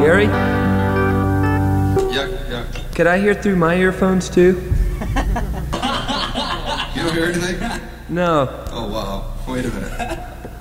Gary? Yeah. Could I hear through my earphones too? You don't hear anything? No. Oh, wow. Wait a minute.